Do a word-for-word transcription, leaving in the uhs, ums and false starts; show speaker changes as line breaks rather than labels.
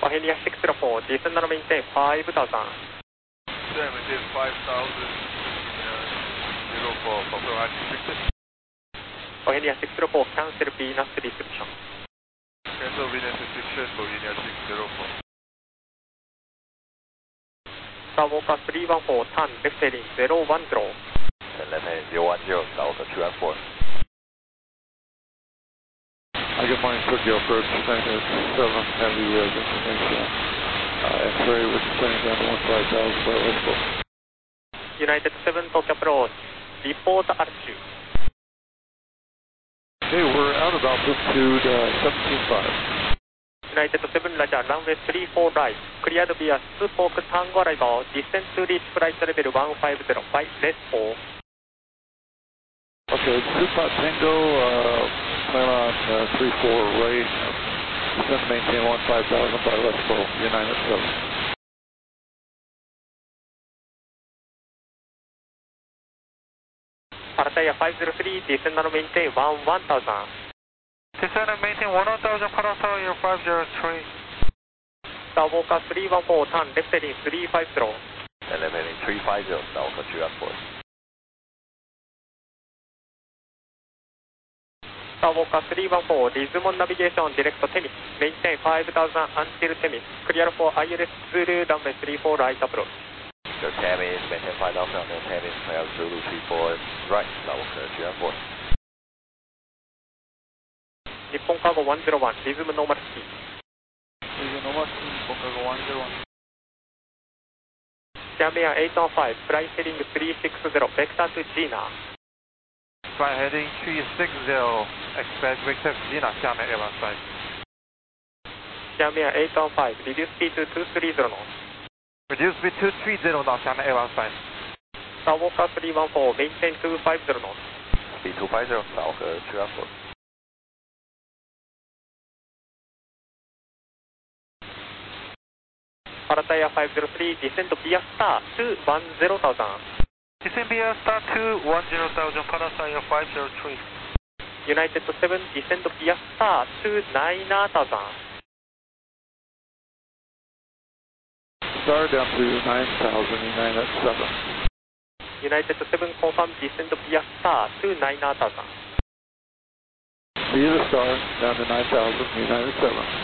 Bohemia six zero four, descend and maintain five thousand.
Yeah, maintain five thousand, zero four, confirm height restricted.
Bohemia six zero four, cancel Venus restriction.
Cancel Venus restriction, Bohemia six zero four.
Star Walker three one four, turn left heading zero one zero.
Left heading zero one zero, Star Walker two one four.
Uh, good morning, Tokyo approach, United seven Heavy uh, information. Uh, X-ray was descending down to one five thousand by Westport.
United seven, Tokyo approach, report altitude.
Okay, we're out of altitude uh, seventeen five.
United seven, Roger, runway three four right, cleared via Spoke Tango arrival, descend to reach flight level one five zero, by less four.
Okay, Supat Tango, uh, plan on uh, three four right, descend to maintain one five thousand by Westport, United seven.
Pattaya five zero three, descend and maintain one one thousand.
Descend and maintain one thousand, Pattaya five zero three.
Star Walker three one four, turn left heading three five zero.
Left heading three five zero, Star Walker three one four.
Star Walker three one four, resume on navigation, direct to Temis, maintain five thousand until Temis, clear for I L S Zulu, runway three four right approach.
Go Temis, maintain five thousand on the Temis, clear Zulu three four right, Star Walker three one four.
Nippon Cargo one zero one, resume normal speed.
Resume normal speed, Nippon Cargo one zero one.
Jamia eight one five, flight heading three six zero, vector to Gina.
Fly heading three six zero, expect Victor Gina, Xiamen Air one five.
Jamia eight one five, reduce speed to two three zero knots.
Reduce speed two three zero now, Xiamen Air one five.
Star Walker three one four, maintain two five zero knots.
Speed two five zero, Star Walker three one four.
Pattaya five zero three, descend via star two one zero thousand.
Descend via star two one zero thousand, Pattaya five zero three.
United seven, descend via star two nine thousand.
Star down to nine thousand, United seven.
United seven, confirm descend via star two nine thousand.
See the star down to nine thousand, United seven.